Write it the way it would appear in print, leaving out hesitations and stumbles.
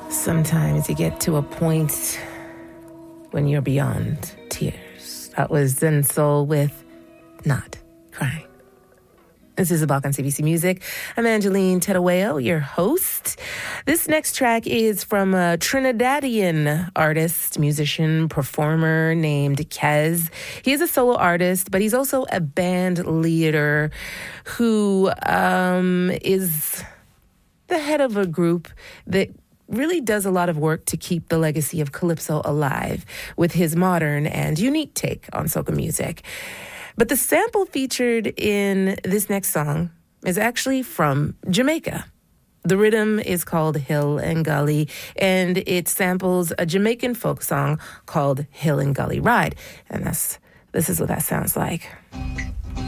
Sometimes you get to a point when you're beyond tears. That was Zen Soul with Not Crying. This is Balkan CBC Music. I'm Angeline Tedaweo, your host. This next track is from a Trinidadian artist, musician, performer named Kez. He is a solo artist, but he's also a band leader who is the head of a group that really does a lot of work to keep the legacy of Calypso alive with his modern and unique take on soca music. But the sample featured in this next song is actually from Jamaica. The rhythm is called Hill and Gully, and it samples a Jamaican folk song called Hill and Gully Ride. And this is what that sounds like.